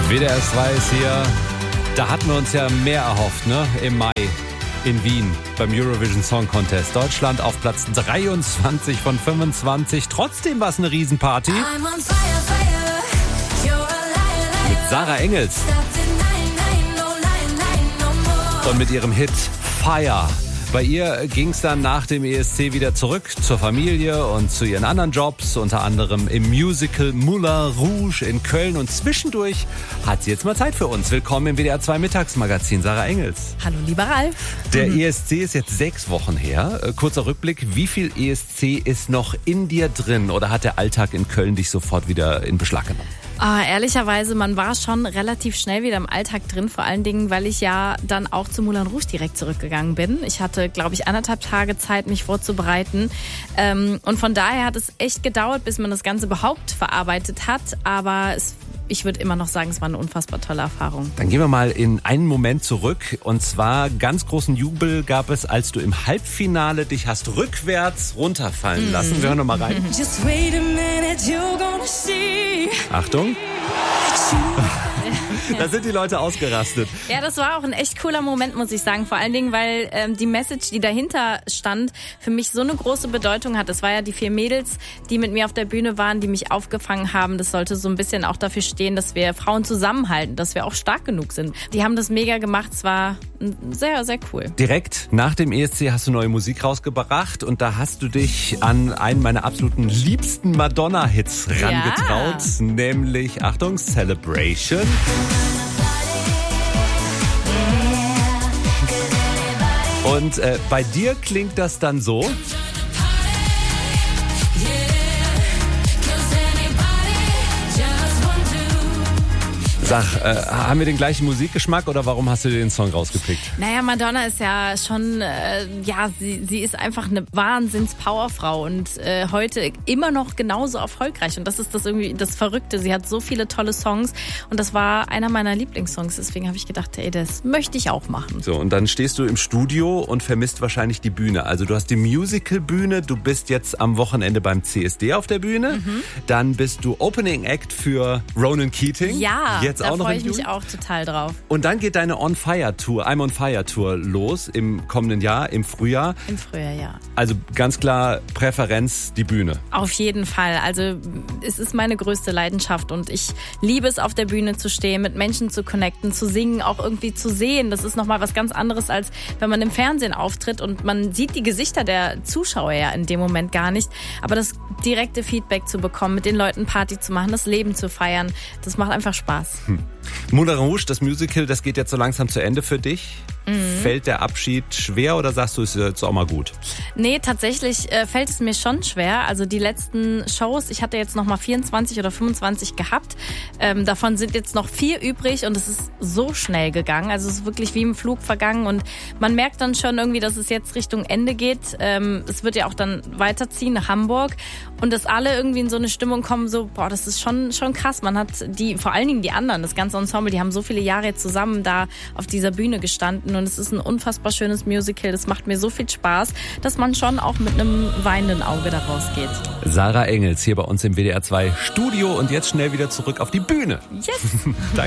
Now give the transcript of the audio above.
WDR 2 ist hier. Da hatten wir uns ja mehr erhofft, ne? Im Mai in Wien beim Eurovision Song Contest. Deutschland auf Platz 23 von 25. Trotzdem war es eine Riesenparty. Mit Sarah Engels. Und mit ihrem Hit Fire. Bei ihr ging es dann nach dem ESC wieder zurück zur Familie und zu ihren anderen Jobs, unter anderem im Musical Moulin Rouge in Köln. Und zwischendurch hat sie jetzt mal Zeit für uns. Willkommen im WDR 2 Mittagsmagazin, Sarah Engels. Hallo, lieber Ralf. Der ESC ist jetzt 6 Wochen her. Kurzer Rückblick, wie viel ESC ist noch in dir drin oder hat der Alltag in Köln dich sofort wieder in Beschlag genommen? Ehrlicherweise, man war schon relativ schnell wieder im Alltag drin, vor allen Dingen, weil ich ja dann auch zu Moulin Rouge direkt zurückgegangen bin. Ich hatte, glaube ich, 1,5 Tage Zeit, mich vorzubereiten. Und von daher hat es echt gedauert, bis man das Ganze überhaupt verarbeitet hat. Aber ich würde immer noch sagen, es war eine unfassbar tolle Erfahrung. Dann gehen wir mal in einen Moment zurück. Und zwar ganz großen Jubel gab es, als du im Halbfinale dich hast rückwärts runterfallen lassen. Wir hören noch mal rein. Just wait a minute, you're gonna see. Achtung. Da sind die Leute ausgerastet. Ja, das war auch ein echt cooler Moment, muss ich sagen. Vor allen Dingen, weil die Message, die dahinter stand, für mich so eine große Bedeutung hat. Es war ja die 4 Mädels, die mit mir auf der Bühne waren, die mich aufgefangen haben. Das sollte so ein bisschen auch dafür stehen, dass wir Frauen zusammenhalten, dass wir auch stark genug sind. Die haben das mega gemacht. Es war sehr, sehr cool. Direkt nach dem ESC hast du neue Musik rausgebracht und da hast du dich an einen meiner absoluten liebsten Madonna-Hits rangetraut. Ja. Nämlich, Achtung, Celebration. Und bei dir klingt das dann so. Sag, haben wir den gleichen Musikgeschmack oder warum hast du den Song rausgepickt? Naja, Madonna ist ja schon, sie ist einfach eine Wahnsinns-Powerfrau und heute immer noch genauso erfolgreich. Und das ist das irgendwie das Verrückte. Sie hat so viele tolle Songs und das war einer meiner Lieblingssongs. Deswegen habe ich gedacht, ey, das möchte ich auch machen. So, und dann stehst du im Studio und vermisst wahrscheinlich die Bühne. Also du hast die Musical-Bühne, du bist jetzt am Wochenende beim CSD auf der Bühne. Dann bist du Opening Act für Ronan Keating. Ja. Jetzt da auch noch freue ich mich auch total drauf. Und dann geht deine I'm on Fire Tour los im kommenden Jahr, im Frühjahr. Im Frühjahr, ja. Also ganz klar Präferenz die Bühne. Auf jeden Fall. Also es ist meine größte Leidenschaft und ich liebe es, auf der Bühne zu stehen, mit Menschen zu connecten, zu singen, auch irgendwie zu sehen. Das ist nochmal was ganz anderes, als wenn man im Fernsehen auftritt und man sieht die Gesichter der Zuschauer ja in dem Moment gar nicht. Aber das direkte Feedback zu bekommen, mit den Leuten Party zu machen, das Leben zu feiern, das macht einfach Spaß. Moulin Rouge, das Musical, das geht jetzt so langsam zu Ende für dich. Fällt der Abschied schwer oder sagst du, ist jetzt auch mal gut? Nee, tatsächlich fällt es mir schon schwer. Also die letzten Shows, ich hatte jetzt noch mal 24 oder 25 gehabt. Davon sind jetzt noch 4 übrig und es ist so schnell gegangen. Also es ist wirklich wie im Flug vergangen und man merkt dann schon irgendwie, dass es jetzt Richtung Ende geht. Es wird ja auch dann weiterziehen nach Hamburg und dass alle irgendwie in so eine Stimmung kommen, so, boah, das ist schon krass. Man hat vor allen Dingen die anderen, das ganze Ensemble, die haben so viele Jahre jetzt zusammen da auf dieser Bühne gestanden und es ist ein unfassbar schönes Musical. Das macht mir so viel Spaß, dass man schon auch mit einem weinenden Auge da rausgeht. Sarah Engels hier bei uns im WDR 2 Studio und jetzt schnell wieder zurück auf die Bühne. Yes! Danke.